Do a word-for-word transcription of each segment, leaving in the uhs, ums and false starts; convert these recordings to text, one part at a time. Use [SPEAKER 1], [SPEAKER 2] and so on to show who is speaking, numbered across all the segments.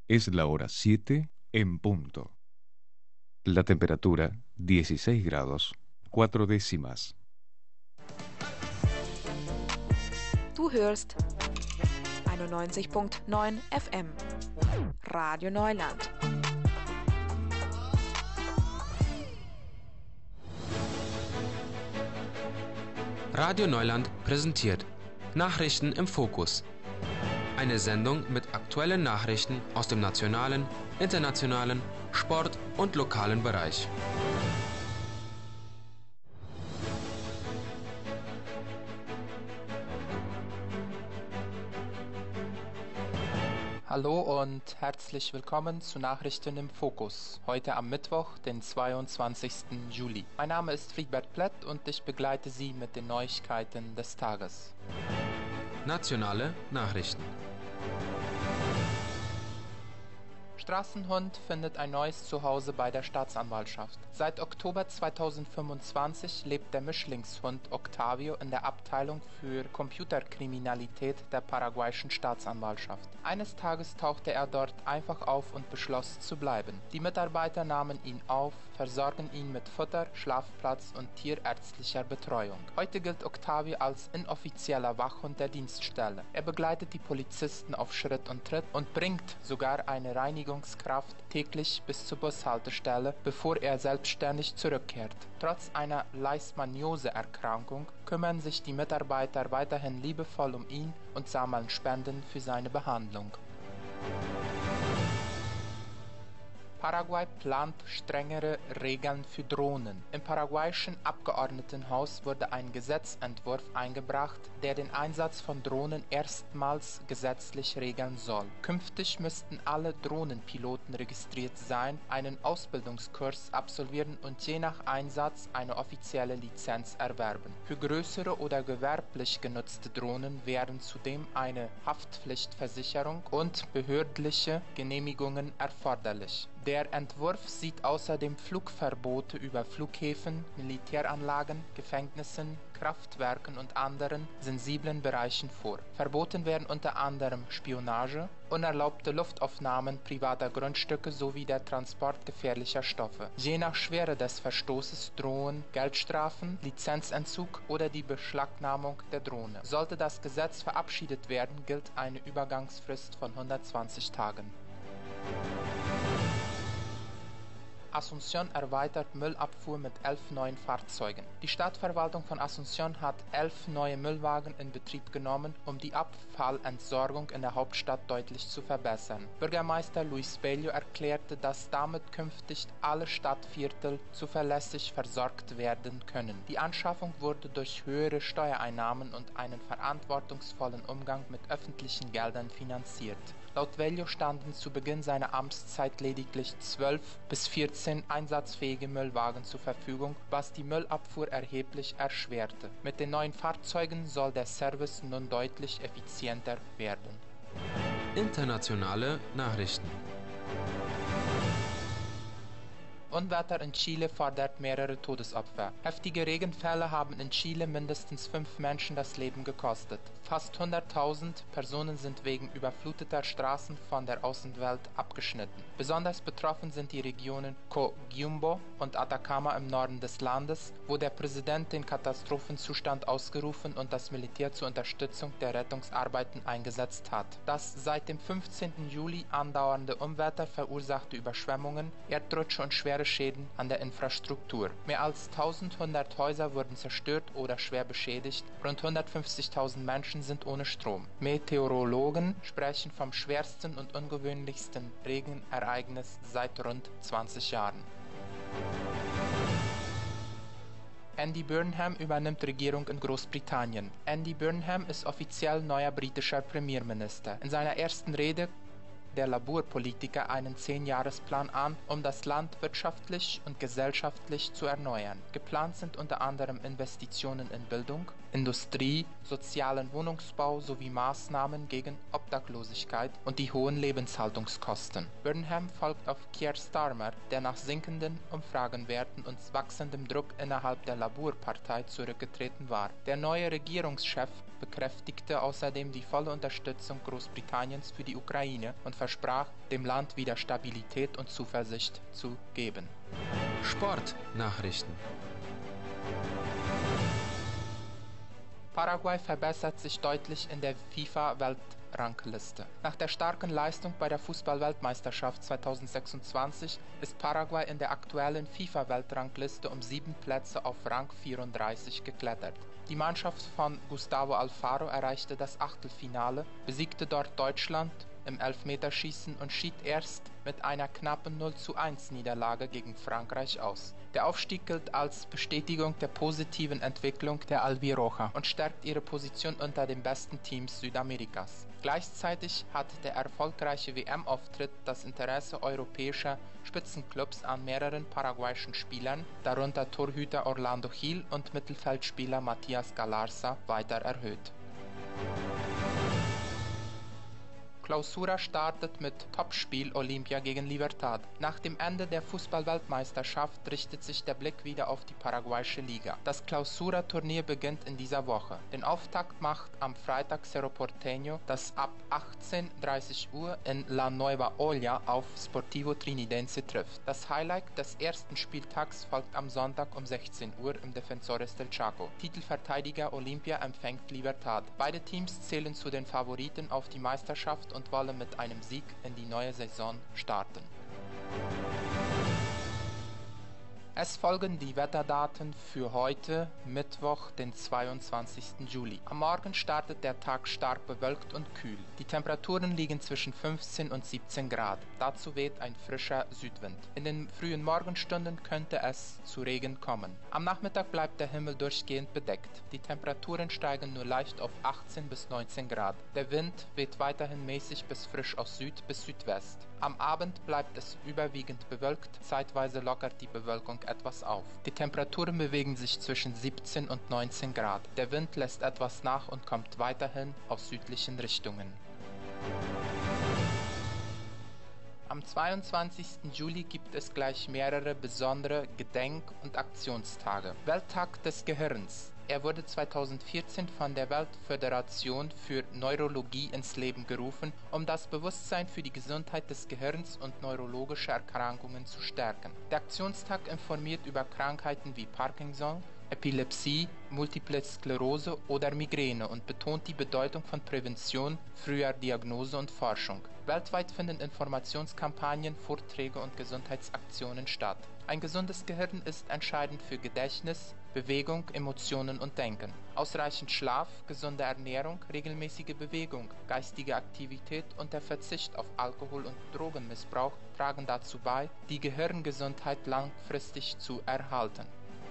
[SPEAKER 1] Es la hora siete en punto. La temperatura dieciséis grados, cuatro décimas.
[SPEAKER 2] Du hörst einundneunzig Komma neun F M, Radio Neuland.
[SPEAKER 3] Radio Neuland präsentiert Nachrichten im Fokus. Eine Sendung mit aktuellen Nachrichten aus dem nationalen, internationalen, Sport- und lokalen Bereich.
[SPEAKER 4] Hallo und herzlich willkommen zu Nachrichten im Fokus, heute am Mittwoch, den zweiundzwanzigsten Juli. Mein Name ist Friedbert Plett und ich begleite Sie mit den Neuigkeiten des Tages.
[SPEAKER 3] Nationale Nachrichten.
[SPEAKER 4] Straßenhund findet ein neues Zuhause bei der Staatsanwaltschaft. Seit Oktober zweitausendfünfundzwanzig lebt der Mischlingshund Octavio in der Abteilung für Computerkriminalität der paraguayischen Staatsanwaltschaft. Eines Tages tauchte er dort einfach auf und beschloss zu bleiben. Die Mitarbeiter nahmen ihn auf, versorgen ihn mit Futter, Schlafplatz und tierärztlicher Betreuung. Heute gilt Octavio als inoffizieller Wachhund der Dienststelle. Er begleitet die Polizisten auf Schritt und Tritt und bringt sogar eine Reinigung täglich bis zur Bushaltestelle, bevor er selbstständig zurückkehrt. Trotz einer Leishmaniose-Erkrankung kümmern sich die Mitarbeiter weiterhin liebevoll um ihn und sammeln Spenden für seine Behandlung. Paraguay plant strengere Regeln für Drohnen. Im paraguayischen Abgeordnetenhaus wurde ein Gesetzentwurf eingebracht, der den Einsatz von Drohnen erstmals gesetzlich regeln soll. Künftig müssten alle Drohnenpiloten registriert sein, einen Ausbildungskurs absolvieren und je nach Einsatz eine offizielle Lizenz erwerben. Für größere oder gewerblich genutzte Drohnen wären zudem eine Haftpflichtversicherung und behördliche Genehmigungen erforderlich. Der Entwurf sieht außerdem Flugverbote über Flughäfen, Militäranlagen, Gefängnissen, Kraftwerken und anderen sensiblen Bereichen vor. Verboten werden unter anderem Spionage, unerlaubte Luftaufnahmen privater Grundstücke sowie der Transport gefährlicher Stoffe. Je nach Schwere des Verstoßes drohen Geldstrafen, Lizenzentzug oder die Beschlagnahmung der Drohne. Sollte das Gesetz verabschiedet werden, gilt eine Übergangsfrist von hundertzwanzig Tagen. Asunción erweitert Müllabfuhr mit elf neuen Fahrzeugen. Die Stadtverwaltung von Asunción hat elf neue Müllwagen in Betrieb genommen, um die Abfallentsorgung in der Hauptstadt deutlich zu verbessern. Bürgermeister Luis Bello erklärte, dass damit künftig alle Stadtviertel zuverlässig versorgt werden können. Die Anschaffung wurde durch höhere Steuereinnahmen und einen verantwortungsvollen Umgang mit öffentlichen Geldern finanziert. Laut Bello standen zu Beginn seiner Amtszeit lediglich zwölf bis vierzehn einsatzfähige Müllwagen zur Verfügung, was die Müllabfuhr erheblich erschwerte. Mit den neuen Fahrzeugen soll der Service nun deutlich effizienter werden.
[SPEAKER 3] Internationale Nachrichten.
[SPEAKER 4] Unwetter in Chile fordert mehrere Todesopfer. Heftige Regenfälle haben in Chile mindestens fünf Menschen das Leben gekostet. Fast hunderttausend Personen sind wegen überfluteter Straßen von der Außenwelt abgeschnitten. Besonders betroffen sind die Regionen Coquimbo und Atacama im Norden des Landes, wo der Präsident den Katastrophenzustand ausgerufen und das Militär zur Unterstützung der Rettungsarbeiten eingesetzt hat. Das seit dem fünfzehnten Juli andauernde Unwetter verursachte Überschwemmungen, Erdrutsche und schwere Schäden an der Infrastruktur. Mehr als eintausendhundert Häuser wurden zerstört oder schwer beschädigt, rund hundertfünfzigtausend Menschen sind ohne Strom. Meteorologen sprechen vom schwersten und ungewöhnlichsten Regenereignis seit rund zwanzig Jahren. Andy Burnham übernimmt Regierung in Großbritannien. Andy Burnham ist offiziell neuer britischer Premierminister. In seiner ersten Rede der Labour-Politiker einen Zehn-Jahres-Plan an, um das Land wirtschaftlich und gesellschaftlich zu erneuern. Geplant sind unter anderem Investitionen in Bildung, Industrie, sozialen Wohnungsbau sowie Maßnahmen gegen Obdachlosigkeit und die hohen Lebenshaltungskosten. Burnham folgt auf Keir Starmer, der nach sinkenden Umfragenwerten und wachsendem Druck innerhalb der Labour-Partei zurückgetreten war. Der neue Regierungschef bekräftigte außerdem die volle Unterstützung Großbritanniens für die Ukraine und versprach, dem Land wieder Stabilität und Zuversicht zu geben.
[SPEAKER 3] Sportnachrichten.
[SPEAKER 4] Paraguay verbessert sich deutlich in der FIFA-Weltrangliste. Nach der starken Leistung bei der Fußball-Weltmeisterschaft zweitausendsechsundzwanzig ist Paraguay in der aktuellen FIFA-Weltrangliste um sieben Plätze auf Rang vierunddreißig geklettert. Die Mannschaft von Gustavo Alfaro erreichte das Achtelfinale, besiegte dort Deutschland im Elfmeterschießen und schied erst mit einer knappen null zu eins Niederlage gegen Frankreich aus. Der Aufstieg gilt als Bestätigung der positiven Entwicklung der Albiroja und stärkt ihre Position unter den besten Teams Südamerikas. Gleichzeitig hat der erfolgreiche W M-Auftritt das Interesse europäischer Spitzenclubs an mehreren paraguayischen Spielern, darunter Torhüter Orlando Gil und Mittelfeldspieler Matías Galarza, weiter erhöht. Clausura startet mit Topspiel Olimpia gegen Libertad. Nach dem Ende der Fußball-Weltmeisterschaft richtet sich der Blick wieder auf die paraguayische Liga. Das Clausura-Turnier beginnt in dieser Woche. Den Auftakt macht am Freitag Cerro Porteño, das ab achtzehn Uhr dreißig Uhr in La Nueva Olla auf Sportivo Trinidense trifft. Das Highlight des ersten Spieltags folgt am Sonntag um sechzehn Uhr im Defensores del Chaco. Titelverteidiger Olimpia empfängt Libertad. Beide Teams zählen zu den Favoriten auf die Meisterschaft und wollen mit einem Sieg in die neue Saison starten. Es folgen die Wetterdaten für heute, Mittwoch, den zweiundzwanzigsten Juli. Am Morgen startet der Tag stark bewölkt und kühl. Die Temperaturen liegen zwischen fünfzehn und siebzehn Grad. Dazu weht ein frischer Südwind. In den frühen Morgenstunden könnte es zu Regen kommen. Am Nachmittag bleibt der Himmel durchgehend bedeckt. Die Temperaturen steigen nur leicht auf achtzehn bis neunzehn Grad. Der Wind weht weiterhin mäßig bis frisch aus Süd bis Südwest. Am Abend bleibt es überwiegend bewölkt, zeitweise lockert die Bewölkung etwas auf. Die Temperaturen bewegen sich zwischen siebzehn und neunzehn Grad. Der Wind lässt etwas nach und kommt weiterhin aus südlichen Richtungen. Am zweiundzwanzigsten Juli gibt es gleich mehrere besondere Gedenk- und Aktionstage. Welttag des Gehirns. Er wurde zweitausendvierzehn von der Weltföderation für Neurologie ins Leben gerufen, um das Bewusstsein für die Gesundheit des Gehirns und neurologische Erkrankungen zu stärken. Der Aktionstag informiert über Krankheiten wie Parkinson, Epilepsie, Multiple Sklerose oder Migräne und betont die Bedeutung von Prävention, früher Diagnose und Forschung. Weltweit finden Informationskampagnen, Vorträge und Gesundheitsaktionen statt. Ein gesundes Gehirn ist entscheidend für Gedächtnis, Bewegung, Emotionen und Denken. Ausreichend Schlaf, gesunde Ernährung, regelmäßige Bewegung, geistige Aktivität und der Verzicht auf Alkohol- und Drogenmissbrauch tragen dazu bei, die Gehirngesundheit langfristig zu erhalten.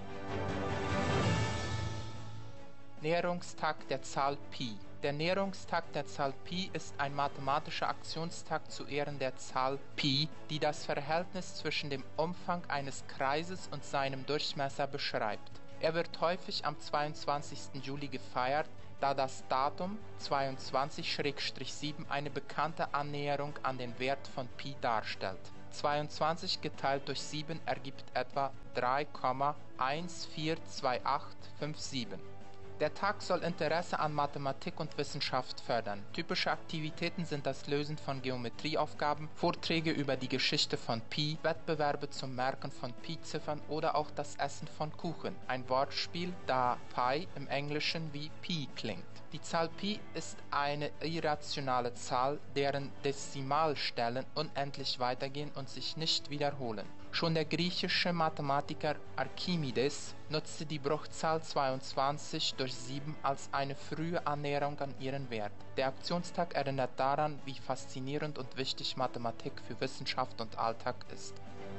[SPEAKER 4] Näherungstag der Zahl Pi. Der Näherungstag der Zahl Pi ist ein mathematischer Aktionstag zu Ehren der Zahl Pi, die das Verhältnis zwischen dem Umfang eines Kreises und seinem Durchmesser beschreibt. Er wird häufig am zweiundzwanzigsten Juli gefeiert, da das Datum zweiundzwanzig sieben eine bekannte Annäherung an den Wert von Pi darstellt. zweiundzwanzig geteilt durch sieben ergibt etwa drei Komma eins vier zwei acht fünf sieben. Der Tag soll Interesse an Mathematik und Wissenschaft fördern. Typische Aktivitäten sind das Lösen von Geometrieaufgaben, Vorträge über die Geschichte von Pi, Wettbewerbe zum Merken von Pi-Ziffern oder auch das Essen von Kuchen. Ein Wortspiel, da Pi im Englischen wie Pi klingt. Die Zahl Pi ist eine irrationale Zahl, deren Dezimalstellen unendlich weitergehen und sich nicht wiederholen. Schon der griechische Mathematiker Archimedes nutzte die Bruchzahl zweiundzwanzig durch sieben als eine frühe Annäherung an ihren Wert. Der Aktionstag erinnert daran, wie faszinierend und wichtig Mathematik für Wissenschaft und Alltag ist.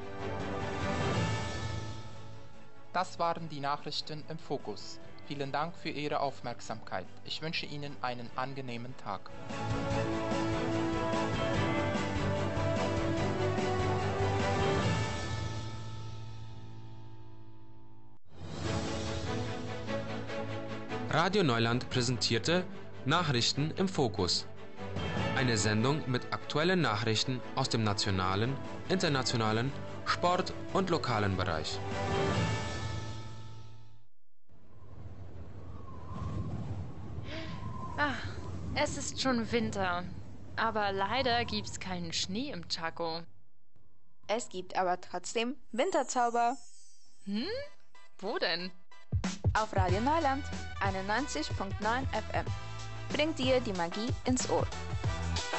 [SPEAKER 4] Das waren die Nachrichten im Fokus. Vielen Dank für Ihre Aufmerksamkeit. Ich wünsche Ihnen einen angenehmen Tag.
[SPEAKER 3] Radio Neuland präsentierte Nachrichten im Fokus. Eine Sendung mit aktuellen Nachrichten aus dem nationalen, internationalen, Sport- und lokalen Bereich.
[SPEAKER 5] Ah, es ist schon Winter. Aber leider gibt's keinen Schnee im Chaco.
[SPEAKER 6] Es gibt aber trotzdem Winterzauber.
[SPEAKER 5] Hm? Wo denn?
[SPEAKER 6] Auf Radio Neuland einundneunzig Komma neun F M. Bringt dir die Magie ins Ohr.